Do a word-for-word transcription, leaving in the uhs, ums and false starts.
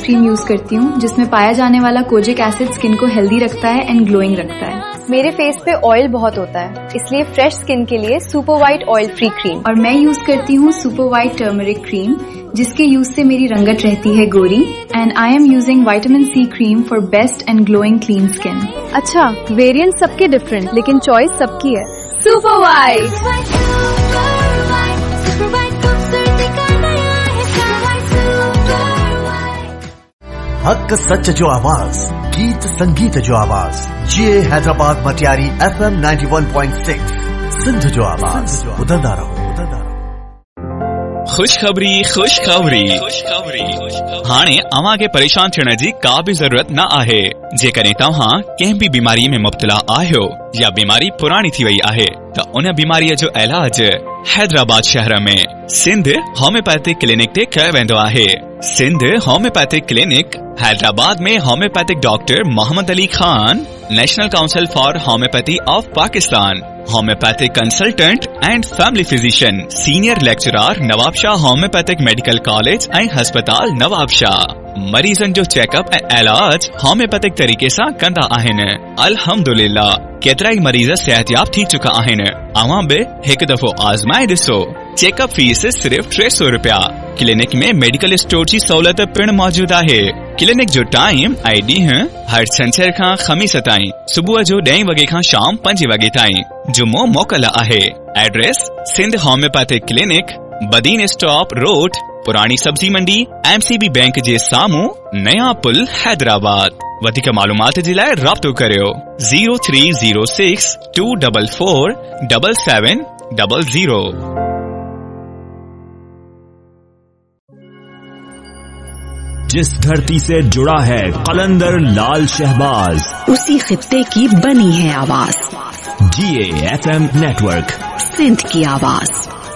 Cream use करती हूँ, जिसमें पाया जाने वाला कोजिक एसिड स्किन को हेल्दी रखता है एंड ग्लोइंग रखता है। मेरे फेस पे ऑयल बहुत होता है, इसलिए फ्रेश स्किन के लिए super white oil free cream. और मैं यूज करती हूँ सुपर वाइट टर्मरिक क्रीम, जिसके यूज से मेरी रंगत रहती है गोरी। And I am using vitamin C cream for best and glowing clean skin. अच्छा, वेरिएंट सबके डिफरेंट, लेकिन चॉइस सबकी है। Super white. हक सच जो आवाज, गीत संगीत जो आवाज, ये Hyderabad Matiari F M ninety one point six Sindh जो आवाज। उधरदा रहो, उधरदा रहो। खुशखबरी खुशखबरी हाणे अवां खे परेशान थियण जी का बि ज़रूरत न आहे। जेकॾहिं तव्हां कंहिं बि बीमारीअ में मुब्तला आहियो या बीमारी पुराणी थी वई आहे त उन बीमारीअ जो इलाज हैदराबाद शहर में सिंध होम्योपैथिक क्लिनिक ते कयो वेंदो आहे। सिंध होम्योपैथिक क्लिनिक हैदराबाद में homeopathic doctor Mohammad Ali Khan, national council for homeopathy of Pakistan, homeopathic consultant and family physician, senior lecturer Nawab Shah homeopathic medical college ऐं हस्पताल नवाब शाह। मरीजन जो चेकअप ऐं इलाज होम्योपैथिक तरीके सां कंदा आहिनि। अल्हम्दुलिल्लाह केतिरा ई मरीज सेहतयाब थी चुका आहिनि। अवां बि हिकु दफ़ो आज़माए ॾिसो। चेकअप फीस सिर्फ़ टे सौ रुपया। क्लिनिक में मेडिकल स्टोर जी सहूलियत पिण मौजूद आहे। क्लिनिक जो टाइम ऐं ॾींहुं हर छंछर खां ख़मीस ताईं सुबुह जो ॾहें वगे खां शाम पंजे वगे ताईं। जुमो मोकल आहे। Address Sindh homeopathic clinic, Badin stop road, पुरानी सब्जी मंडी, एमसीबी बैंक जे साम्हूं, नया पुल, हैदराबाद। वधीक मालूमात जे लाइ राब्तो करियो zero three zero six to double four double seven double zero. जिस धरती से जुड़ा है कलंदर लाल शहबाज, उसी खित्ते की बनी है आवाज। जी A F M network, Sindh की आवाज।